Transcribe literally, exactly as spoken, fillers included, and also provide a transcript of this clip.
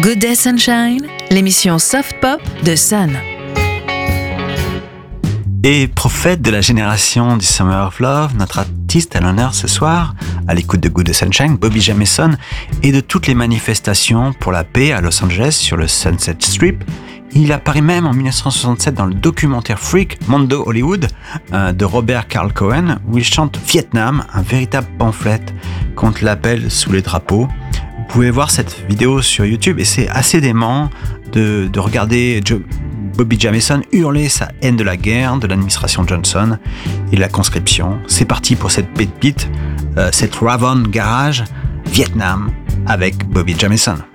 Good Day Sunshine, l'émission soft pop de Sun. Et prophète de la génération du Summer of Love, notre artiste à l'honneur ce soir, à l'écoute de Good Day Sunshine, Bobby Jameson, et de toutes les manifestations pour la paix à Los Angeles sur le Sunset Strip. Il apparaît même en dix-neuf cent soixante-sept dans le documentaire Freak, Mondo Hollywood, euh, de Robert Carl Cohen, où il chante Vietnam, un véritable pamphlet contre l'appel sous les drapeaux. Vous pouvez voir cette vidéo sur YouTube et c'est assez dément de, de regarder Joe, Bobby Jameson hurler sa haine de la guerre, de l'administration Johnson et de la conscription. C'est parti pour cette pépite, euh, cette Ravon Garage, Vietnam avec Bobby Jameson.